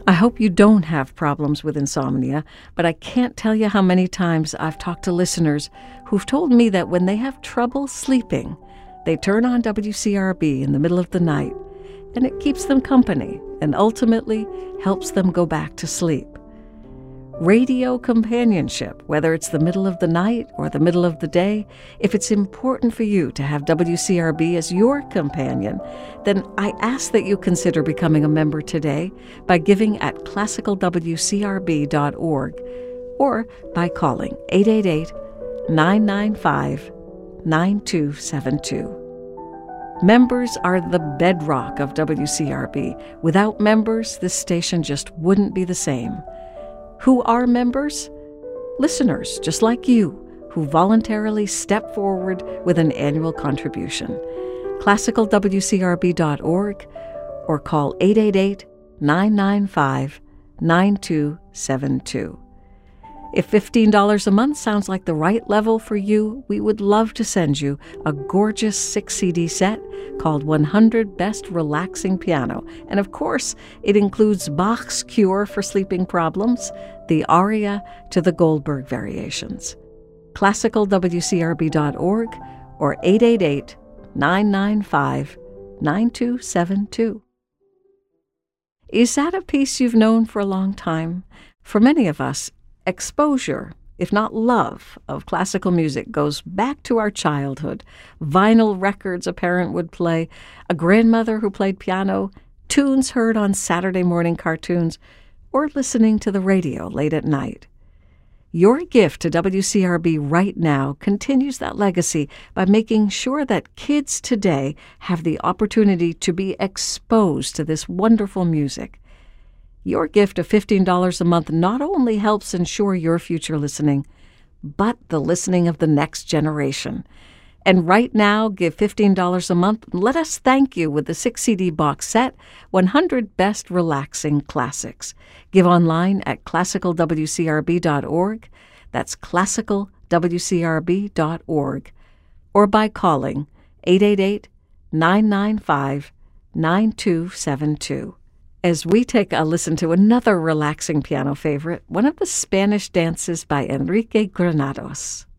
I hope you don't have problems with insomnia, but I can't tell you how many times I've talked to listeners who've told me that when they have trouble sleeping, they turn on WCRB in the middle of the night, and it keeps them company and ultimately helps them go back to sleep. Radio companionship, whether it's the middle of the night or the middle of the day, if it's important for you to have WCRB as your companion, then I ask that you consider becoming a member today by giving at classicalwcrb.org or by calling 888-995-9272. Members are the bedrock of WCRB. Without members, this station just wouldn't be the same. Who are members? Listeners just like you who voluntarily step forward with an annual contribution. classicalwcrb.org or call 888-995-9272. If $15 a month sounds like the right level for you, we would love to send you a gorgeous 6-CD set called 100 Best Relaxing Piano. And of course, it includes Bach's Cure for Sleeping Problems, the aria to the Goldberg Variations. classicalwcrb.org or 888-995-9272. Is that a piece you've known for a long time? For many of us, exposure, if not love, of classical music goes back to our childhood. Vinyl records a parent would play, a grandmother who played piano, tunes heard on Saturday morning cartoons, or listening to the radio late at night. Your gift to WCRB right now continues that legacy by making sure that kids today have the opportunity to be exposed to this wonderful music. Your gift of $15 a month not only helps ensure your future listening, but the listening of the next generation. And right now, give $15 a month and let us thank you with the 6-CD box set, 100 Best Relaxing Classics. Give online at classicalwcrb.org. That's classicalwcrb.org. Or by calling 888-995-9272. As we take a listen to another relaxing piano favorite, one of the Spanish dances by Enrique Granados.